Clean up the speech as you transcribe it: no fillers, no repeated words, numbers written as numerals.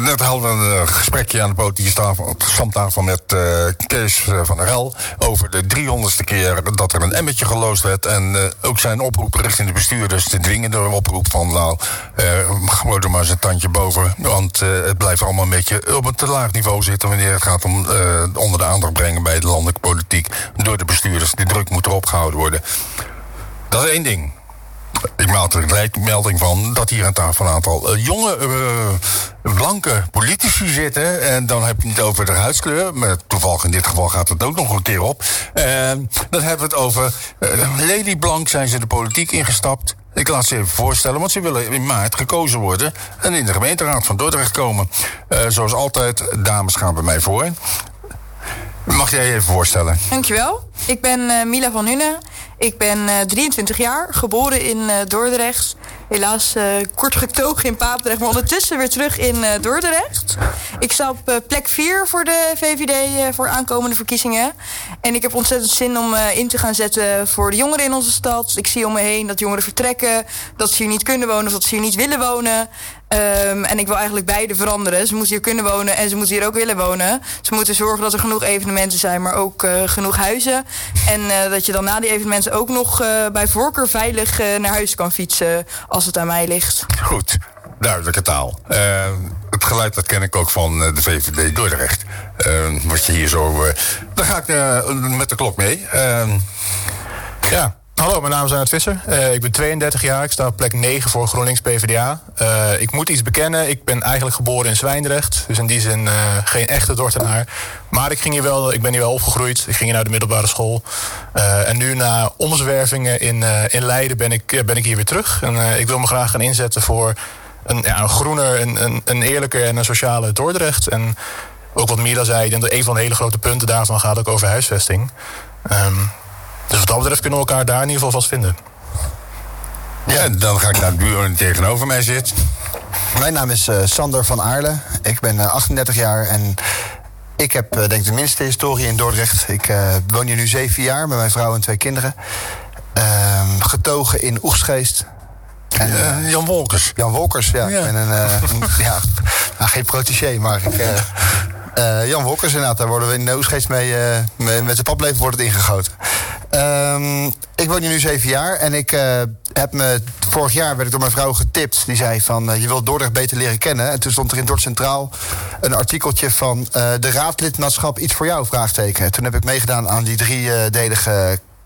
Net hadden we een gesprekje aan de politieke stamtafel met Kees van der Rel over de 300ste keer dat er een emmetje geloosd werd. En ook zijn oproep richting de bestuurders, de dwingende oproep van gooi er maar eens een tandje boven. Want het blijft allemaal een beetje op een te laag niveau zitten wanneer het gaat om onder de aandacht brengen bij de landelijke politiek door de bestuurders. Die druk moet erop gehouden worden. Dat is één ding. Ik maak er gelijk melding van dat hier aan tafel een aantal jonge, blanke politici zitten. En dan heb je het niet over de huidskleur, maar toevallig in dit geval gaat het ook nog een keer op. Dan hebben we het over lelieblank zijn ze de politiek ingestapt. Ik laat ze even voorstellen, want ze willen in maart gekozen worden en in de gemeenteraad van Dordrecht komen. Zoals altijd, dames gaan bij mij voor. Mag jij je even voorstellen? Dankjewel. Ik ben Mila van Hunnen. Ik ben 23 jaar, geboren in Dordrecht. Helaas kort getogen in Papendrecht, maar ondertussen weer terug in Dordrecht. Ik sta op plek 4 voor de VVD voor aankomende verkiezingen. En ik heb ontzettend zin om in te gaan zetten voor de jongeren in onze stad. Ik zie om me heen dat jongeren vertrekken, dat ze hier niet kunnen wonen of dat ze hier niet willen wonen. En ik wil eigenlijk beide veranderen. Ze moeten hier kunnen wonen en ze moeten hier ook willen wonen. Ze moeten zorgen dat er genoeg evenementen zijn, maar ook genoeg huizen. En dat je dan na die evenementen ook nog bij voorkeur veilig naar huis kan fietsen als het aan mij ligt. Goed, duidelijke taal. Het geluid dat ken ik ook van de VVD Dordrecht. Wat je hier zo... dan ga ik met de klok mee. Ja. Hallo, mijn naam is Arnoud Visser. Ik ben 32 jaar. Ik sta op plek 9 voor GroenLinks PvdA. Ik moet iets bekennen. Ik ben eigenlijk geboren in Zwijndrecht. Dus in die zin geen echte Dordtenaar. Maar ik ben hier wel opgegroeid. Ik ging hier naar de middelbare school. En nu na omzwervingen in Leiden ben ik hier weer terug. En ik wil me graag gaan inzetten voor een groener, een eerlijker en een sociale Dordrecht. En ook wat Mila zei, ik denk dat een van de hele grote punten daarvan gaat ook over huisvesting. Dus wat dat betreft kunnen we elkaar daar in ieder geval vast vinden. Ja, dan ga ik naar de buurman die tegenover mij zit. Mijn naam is Sander van Aarle. Ik ben 38 jaar en ik heb denk ik de minste historie in Dordrecht. Ik woon hier nu 7 jaar met mijn vrouw en 2 kinderen. Getogen in Oegstgeest. Jan Wolkers. Jan Wolkers, ja. Ja. En geen protégé, maar Jan Wolkers inderdaad. Daar worden we in de Oegstgeest mee met de paplepel wordt het ingegoten. Ik woon hier nu 7 jaar en ik vorig jaar werd ik door mijn vrouw getipt. Die zei van, je wilt Dordrecht beter leren kennen. En toen stond er in Dordrecht Centraal een artikeltje van de raadlidmaatschap iets voor jou, vraagteken. Toen heb ik meegedaan aan die 3-delige